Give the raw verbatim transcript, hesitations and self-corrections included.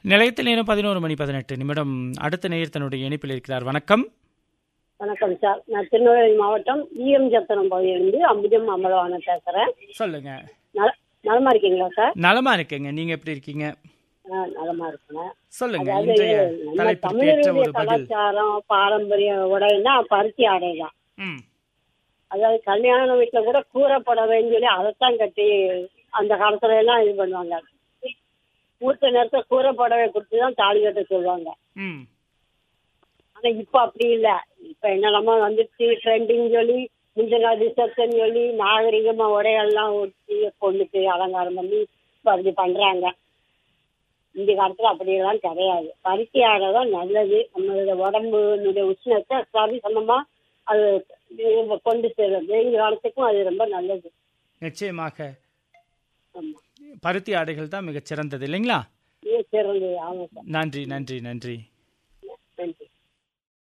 நிலையத்தில் நேரம் பதினோரு மணி பதினெட்டு நிமிடம். அடுத்த நேயர் தன்னுடைய இணைப்பில் இருக்கிறார். வணக்கம். வணக்கம் சார், நான் திருநெல்வேலி மாவட்டம் ஈயம் சத்திரம் பகுதியிலிருந்து அம்புஜம் அமலவான பேசுறேன். சொல்லுங்க. நல- நலமா இருக்கீங்களா சார்? நலமா இருக்கேங்க. நீங்க எப்படி இருக்கீங்க? ஆ, நலமா இருக்கேன். சொல்லுங்க. அதாவது இன்றைய நம்ம தலைப்பிற்கு ஏற்ற தமிழருடைய ஒரு பதில். கலாச்சாரம் பாரம்பரிய உடைன்னா பருத்தி ஆடை தான். ம். அதாவது கல்யாண வீட்டுல கூட கூரை புடவைன்னு சொல்லி அதைத்தான் கட்டி அந்த காலத்துல எல்லாம் இது பண்ணுவாங்க. மூத்த நேரத்தை கூரை புடவை கொடுத்து தான் தாலி கட்ட சொல்லுவாங்க. ம். ஆனா இப்ப அப்படி இல்ல. இப்ப என்னெல்லாமோ வந்துச்சு ட்ரெண்டிங் சொல்லி முந்தின ரிசப்ஷன் சொல்லி நாகரிகமா உடையெல்லாம் ஒட்டி பொண்ணுக்கு அலங்காரம் பண்ணி இப்ப அப்படி பண்றாங்க. இந்த காலத்துல அப்படியெல்லாம் கிடையாது. பருத்தி ஆடை தான் நல்லது. நம்மளோட உடம்புனுடைய உஷ்ணத்தை சரி சமமா அது கொண்டு சேரும். வெயில் காலத்துக்கும் அது ரொம்ப நல்லது. நிச்சயமாக ஆமா, பருத்தி ஆடைகள் தான் மிகச் சிறந்தது இல்லைங்களா? இது சிறந்தது. ஆமா சார். நன்றி நன்றி நன்றி.